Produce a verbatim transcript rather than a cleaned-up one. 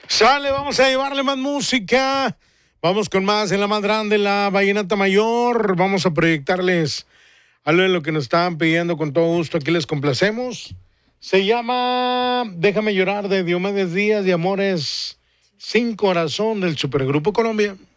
Sale, vamos a llevarle más música. Vamos con más en la más grande, la Vallenata Mayor. Vamos a proyectarles algo de lo que nos estaban pidiendo con todo gusto. Aquí les complacemos. Se llama Déjame llorar de Diomedes Díaz y Amores sin Corazón del Supergrupo Colombia.